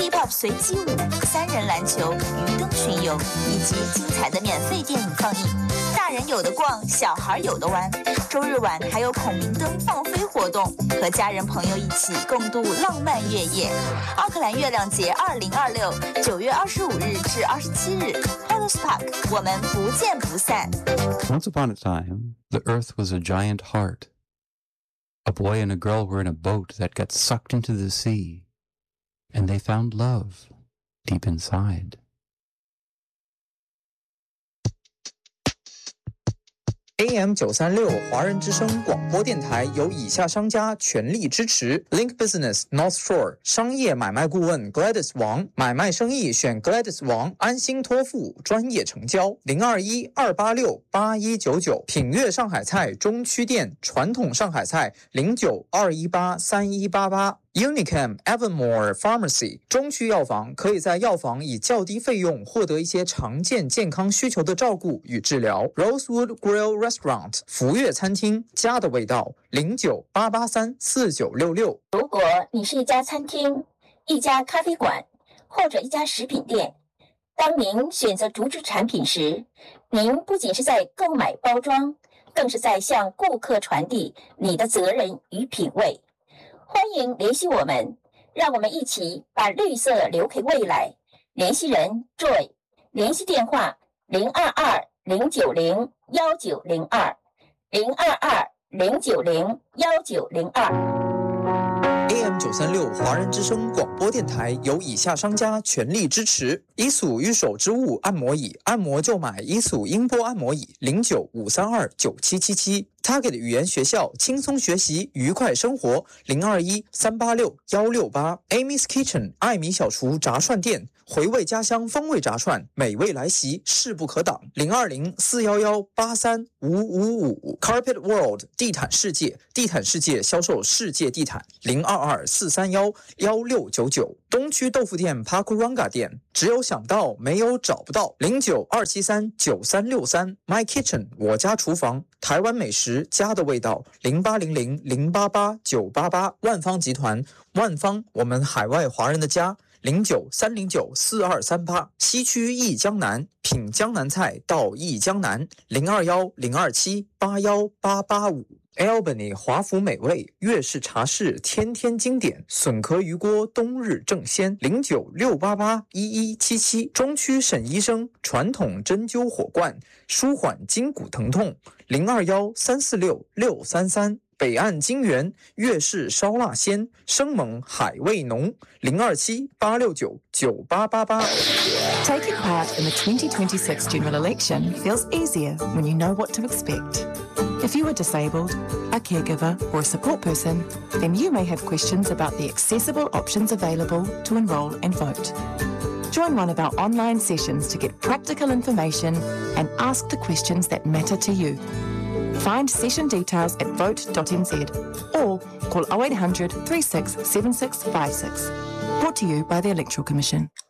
Hip-Hop 随机舞、3人篮球、鱼灯巡游以及精彩的免费电影放映。大人有的逛，小孩有的玩。周日晚还有孔明灯放飞活动，和家人朋友一起共度浪漫月夜。奥克兰月亮节2026，9月25日至27日 ，Hollis Park， 我们不见不散。 Once upon a time, the earth was a giant heart. A boy and a girl were in a boat that got sucked into the sea, and they found love deep inside. AM 936华人之声广播电台由以下商家全力支持 ：Link Business North Shore 商业买卖顾问 Gladys 王，买卖生意选 Gladys 王，安心托付，专业成交。021-286-8199品悦上海菜中区店，传统上海菜09-218-3188。Unicam Evermore Pharmacy 中区药房可以在药房以较低费用获得一些常见健康需求的照顾与治疗。Rosewood Grill Restaurant 福悦餐厅，家的味道，09-883-4966。 如果你是一家餐厅、一家咖啡馆或者一家食品店，当您选择竹制产品时，您不仅是在购买包装，更是在向顾客传递你的责任与品味。欢迎联系我们，让我们一起把绿色留给未来。联系人 Joy， 联系电话022-090-1902，022-090-1902。 AM 936华人之声广播电台由以下商家全力支持：伊索御手之物按摩椅，按摩就买伊索音波按摩椅，09532977777。Target 语言学校，轻松学习，愉快生活，021-386-168。Amy's Kitchen 艾米小厨炸串店，回味家乡风味炸串，美味来袭，势不可挡。020-411-83555。Carpet World 地毯世界，地毯世界销售世界地毯，022-431-1699。东区豆腐店 Pakuranga 店，只有想到没有找不到，092739363。My Kitchen 我家厨房，台湾美食家的味道，0800-088-988。万方集团，万方我们海外华人的家，09-309-4238。西区益江南，品江南菜到益江南，021-027-81885。Albany 华福美味粤式茶室，天天经典，笋壳鱼锅冬日正鲜，096881177。中区沈医生传统针灸火罐，舒缓筋骨疼痛，021-346-633。北岸金源粤式烧腊鲜，生猛海味浓，027-869-9888。 Taking part in the 2026 general election feels easier when you know what to expect. If you are disabled, a caregiver, or a support person, then you may have questions about the accessible options available to enrol and vote. Join one of our online sessions to get practical information and ask the questions that matter to you. Find session details at vote.nz or call 0800 36 7656. Brought to you by the Electoral Commission.